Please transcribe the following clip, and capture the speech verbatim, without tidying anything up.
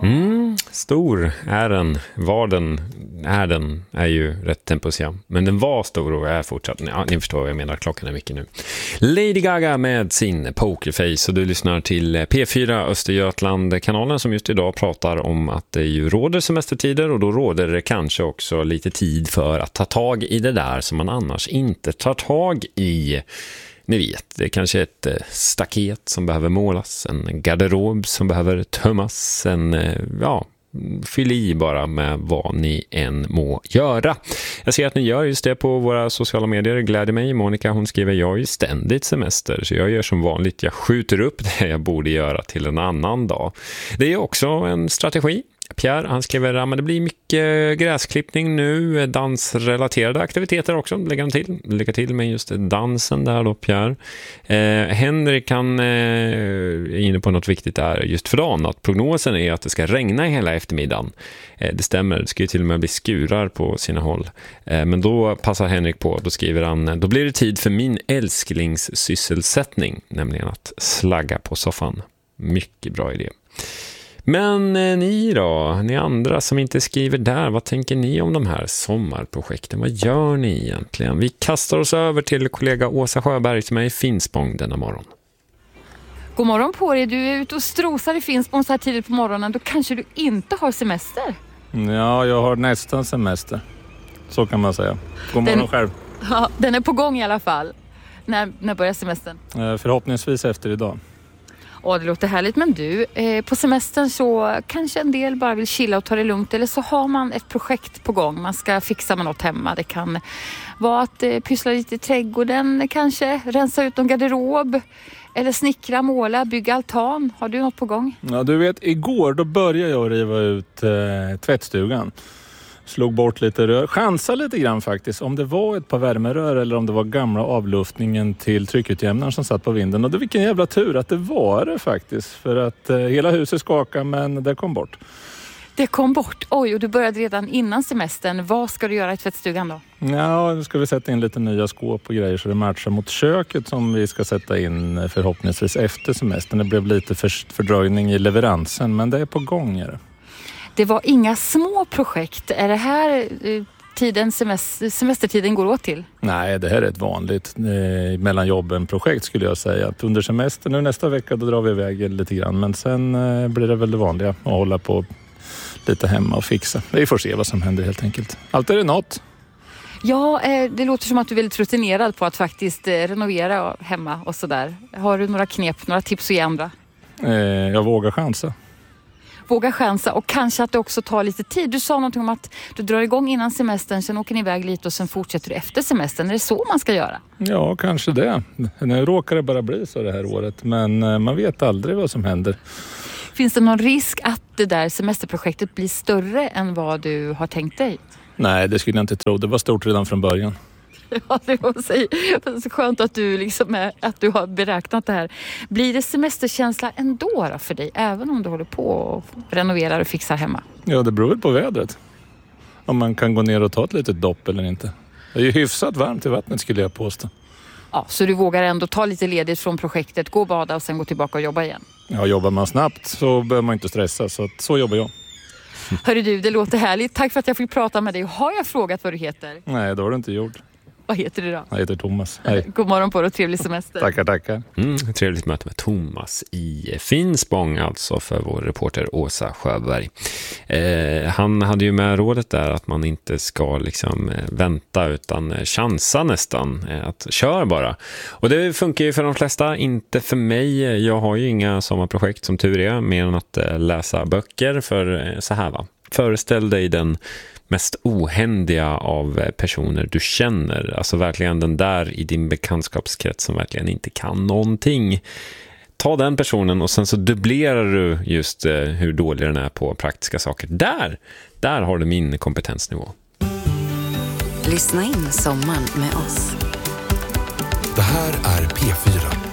Mm, stor är den. Var den är den är ju rätt temposiam. Men den var stor och är fortsatt. Ja, ni förstår vad jag menar. Klockan är mycket nu. Lady Gaga med sin Pokerface. Och du lyssnar till P fyra Östergötland-kanalen som just idag pratar om att det ju råder semestertider. Och då råder det kanske också lite tid för att ta tag i det där som man annars inte tar tag i. Ni vet, det är kanske ett staket som behöver målas, en garderob som behöver tömmas, en, ja, fyll i bara med vad ni än må göra. Jag ser att ni gör just det på våra sociala medier, gläder mig. Monica, hon skriver, jag är ju ständigt semester så jag gör som vanligt, jag skjuter upp det jag borde göra till en annan dag. Det är också en strategi. Pierre, han skriver att det blir mycket gräsklippning nu, dansrelaterade aktiviteter också, lägger han till. Lycka till med just dansen där då, Pierre. Eh, Henrik, han eh, är inne på något viktigt där just för dagen, att prognosen är att det ska regna hela eftermiddagen. Eh, det stämmer, det ska ju till och med bli skurar på sina håll. Eh, men då passar Henrik på, då skriver han, då blir det tid för min älsklingssysselsättning, nämligen att slagga på soffan. Mycket bra idé. Men eh, ni då, ni andra som inte skriver där, vad tänker ni om de här sommarprojekten? Vad gör ni egentligen? Vi kastar oss över till kollega Åsa Sjöberg som är i Finspång denna morgon. God morgon på dig, du är ute och strosar i Finspång så här tidigt på morgonen, då kanske du inte har semester? Ja, jag har nästan semester, så kan man säga. God morgon den, själv. Ja, den är på gång i alla fall. När, när börjar semestern? Eh, förhoppningsvis efter idag. Åh, det låter härligt, men du, eh, på semestern så kanske en del bara vill chilla och ta det lugnt, eller så har man ett projekt på gång, man ska fixa med något hemma. Det kan vara att eh, pyssla lite i trädgården, kanske rensa ut en garderob, eller snickra, måla, bygga altan. Har du något på gång? Ja, du vet, igår då började jag riva ut eh, tvättstugan. Slog bort lite rör, chansade lite grann faktiskt om det var ett par värmerör eller om det var gamla avluftningen till tryckutjämnaren som satt på vinden. Och det var vilken jävla tur att det var det faktiskt, för att eh, hela huset skakade, men det kom bort. Det kom bort, oj, och du började redan innan semestern. Vad ska du göra i tvättstugan då? Ja, nu ska vi sätta in lite nya skåp och grejer så det matchar mot köket som vi ska sätta in förhoppningsvis efter semestern. Det blev lite för, fördröjning i leveransen, men det är på gång. Är det. Det var inga små projekt. Är det här eh, tiden semester, semestertiden går åt till? Nej, det här är ett vanligt eh, mellan jobben-projekt skulle jag säga. Under semester, nu nästa vecka, då drar vi iväg lite grann. Men sen eh, blir det väl det vanliga att hålla på lite hemma och fixa. Vi får se vad som händer helt enkelt. Allt är det något. Ja, eh, det låter som att du är väldigt rutinerad på att faktiskt eh, renovera hemma och sådär. Har du några knep, några tips att ge andra? Eh, jag vågar chansa. Våga chansa, och kanske att det också tar lite tid. Du sa någonting om att du drar igång innan semestern, sen åker ni iväg lite och sen fortsätter du efter semestern. Är det så man ska göra? Ja, kanske det. Nu råkar det bara bli så det här året, men man vet aldrig vad som händer. Finns det någon risk att det där semesterprojektet blir större än vad du har tänkt dig? Nej, det skulle jag inte tro. Det var stort redan från början. Ja, det var så, så skönt att du, liksom är, att du har beräknat det här. Blir det semesterkänsla ändå då för dig, även om du håller på och renoverar och fixar hemma? Ja, det beror på vädret. Om man kan gå ner och ta ett litet dopp eller inte. Det är ju hyfsat varmt i vattnet skulle jag påstå. Ja, så du vågar ändå ta lite ledigt från projektet, gå och bada och sen gå tillbaka och jobba igen? Ja, jobbar man snabbt så behöver man inte stressa, så, att, så jobbar jag. Hörru du, det låter härligt. Tack för att jag fick prata med dig. Har jag frågat vad du heter? Nej, det har du inte gjort. Vad heter du då? Jag heter Thomas. Hej. God morgon på dig och trevlig semester. Tackar, tackar. Mm, trevligt möte med Thomas i Finspång, alltså för vår reporter Åsa Sjöberg. Eh, han hade ju med rådet där att man inte ska liksom vänta utan chansa nästan. Eh, att kör bara. Och det funkar ju för de flesta, inte för mig. Jag har ju inga sommarprojekt som tur är, mer än att eh, läsa böcker. För eh, så här va, föreställ dig den mest ohändiga av personer du känner. Alltså verkligen den där i din bekantskapskrets som verkligen inte kan någonting. Ta den personen och sen så dubblerar du just eh, hur dålig den är på praktiska saker. Där, där har du min kompetensnivå. Lyssna in sommaren med oss. Det här är P fyra.